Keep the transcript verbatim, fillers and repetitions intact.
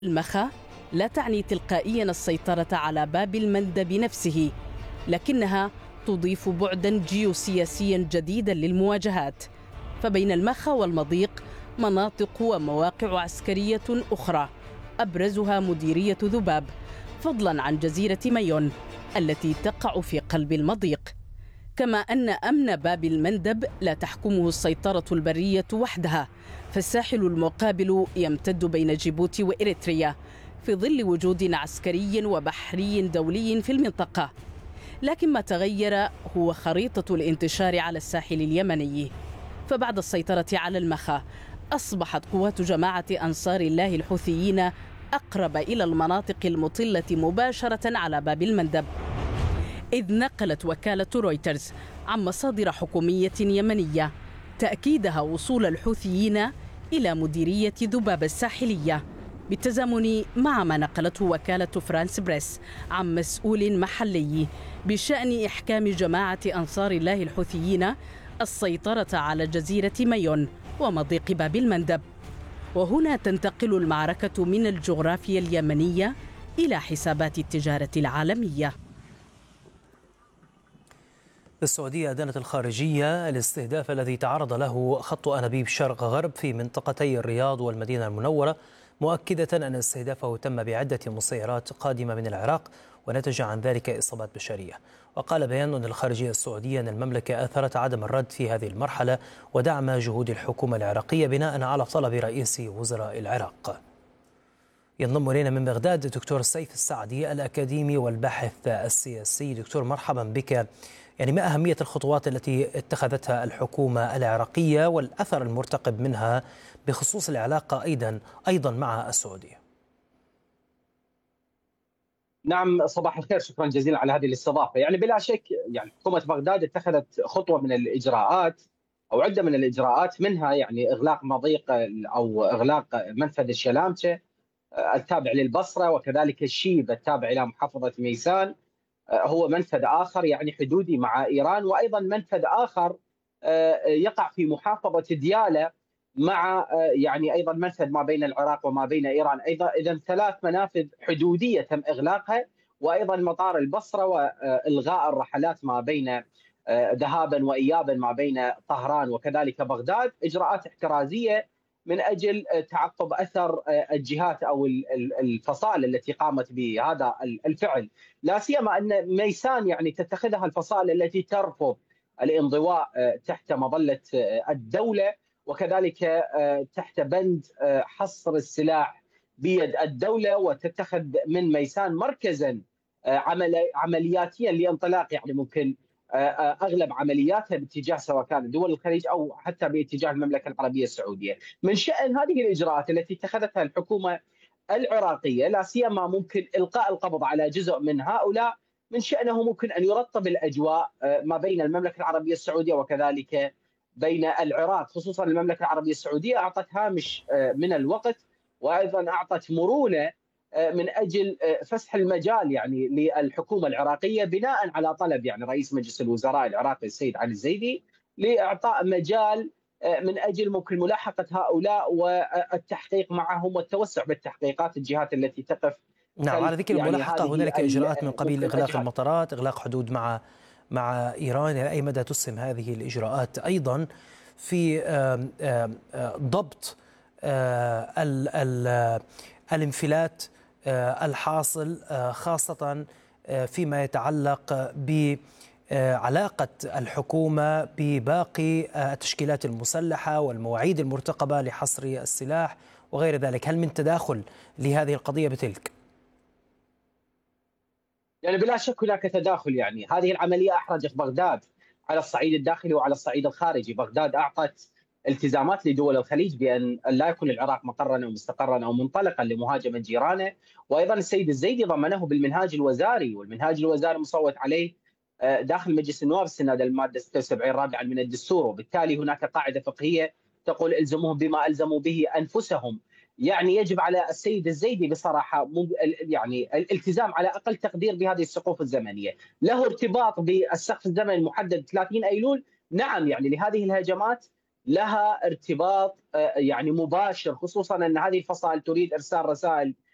المخا لا تعني تلقائيا السيطرة على باب المندب نفسه، لكنها تضيف بعدا جيوسياسيا جديدا للمواجهات، فبين المخا والمضيق مناطق ومواقع عسكرية أخرى أبرزها مديرية ذباب، فضلا عن جزيرة مايون التي تقع في قلب المضيق. كما أن أمن باب المندب لا تحكمه السيطرة البرية وحدها، فالساحل المقابل يمتد بين جيبوتي وإريتريا في ظل وجود عسكري وبحري دولي في المنطقة. لكن ما تغير هو خريطة الانتشار على الساحل اليمني، فبعد السيطرة على المخا أصبحت قوات جماعة أنصار الله الحوثيين أقرب إلى المناطق المطلة مباشرة على باب المندب، إذ نقلت وكالة رويترز عن مصادر حكومية يمنية تأكيدها وصول الحوثيين إلى مديرية ذباب الساحلية، بالتزامن مع ما نقلته وكالة فرانس بريس عن مسؤول محلي بشأن إحكام جماعة أنصار الله الحوثيين السيطرة على جزيرة مايون ومضيق باب المندب. وهنا تنتقل المعركة من الجغرافيا اليمنية إلى حسابات التجارة العالمية. السعودية أدانت الخارجية الاستهداف الذي تعرض له خط أنابيب شرق غرب في منطقتي الرياض والمدينة المنورة، مؤكدة أن استهدافه تم بعدة مسيرات قادمة من العراق ونتج عن ذلك إصابات بشرية. وقال بيان الخارجية السعودية أن المملكة أثرت عدم الرد في هذه المرحلة ودعم جهود الحكومة العراقية بناء على طلب رئيس وزراء العراق. ينضم إلينا من بغداد دكتور سيف السعدي الأكاديمي والباحث السياسي. دكتور مرحبا بك. يعني ما أهمية الخطوات التي اتخذتها الحكومة العراقية والأثر المرتقب منها بخصوص العلاقة أيضا أيضا مع السعودية؟ نعم، صباح الخير، شكرا جزيلا على هذه الاستضافة. يعني بلا شك يعني حكومة بغداد اتخذت خطوة من الإجراءات أو عدة من الإجراءات، منها يعني إغلاق مضيق أو إغلاق منفذ الشلامشة التابع للبصرة، وكذلك الشيب التابع إلى محافظة ميسان، هو منفذ آخر يعني حدودي مع إيران، وأيضا منفذ آخر يقع في محافظة ديالى مع يعني أيضا منفذ ما بين العراق وما بين إيران أيضا. إذا ثلاث منافذ حدودية تم إغلاقها، وأيضا مطار البصرة وإلغاء الرحلات ما بين ذهابا وإيابا ما بين طهران وكذلك بغداد، إجراءات احترازية من أجل تعقب أثر الجهات أو الفصائل التي قامت بهذا الفعل، لا سيما أن ميسان يعني تتخذها الفصائل التي ترفض الانضواء تحت مظلة الدولة، وكذلك تحت بند حصر السلاح بيد الدولة، وتتخذ من ميسان مركزا عملياتيا لانطلاق يعني ممكن اغلب عملياتها باتجاه سواء كانت دول الخليج او حتى باتجاه المملكه العربيه السعوديه. من شان هذه الاجراءات التي اتخذتها الحكومه العراقيه، لا سيما ممكن القاء القبض على جزء من هؤلاء، من شانه ممكن ان يرطب الاجواء ما بين المملكه العربيه السعوديه وكذلك بين العراق، خصوصا المملكه العربيه السعوديه اعطت هامش من الوقت وايضا اعطت مرونه من اجل فسح المجال يعني للحكومه العراقيه بناء على طلب يعني رئيس مجلس الوزراء العراقي السيد علي الزيدي لاعطاء مجال من اجل ممكن ملاحقه هؤلاء والتحقيق معهم والتوسع بالتحقيقات الجهات التي تقف. نعم، على ذكر الملاحقه يعني هنالك اجراءات من قبيل اغلاق المطارات، اغلاق حدود مع مع ايران. الى اي مدى تسهم هذه الاجراءات ايضا في ضبط ال ال الانفلات الحاصل، خاصة فيما يتعلق بعلاقة الحكومة بباقي التشكيلات المسلحة والمواعيد المرتقبة لحصر السلاح وغير ذلك؟ هل من تداخل لهذه القضية بتلك؟ يعني بلا شك هناك تداخل. يعني هذه العملية أحرجت بغداد على الصعيد الداخلي وعلى الصعيد الخارجي. بغداد أعطت التزامات لدول الخليج بأن لا يكون العراق مقرا أو مستقرا أو منطلقا لمهاجمة جيرانه، وأيضا السيد الزيدي ضمنه بالمنهاج الوزاري، والمنهاج الوزاري مصوت عليه داخل مجلس النواب السنة المادة ستة وسبعين رابعا من الدستور، وبالتالي هناك قاعدة فقهية تقول الزموهم بما ألزموا به أنفسهم. يعني يجب على السيد الزيدي بصراحة يعني الالتزام على أقل تقدير بهذه السقوف الزمنية. له ارتباط بالسقف الزمني المحدد ثلاثين أيلول، نعم، يعني لهذه الهجمات لها ارتباط يعني مباشر، خصوصا أن هذه الفصائل تريد إرسال رسائل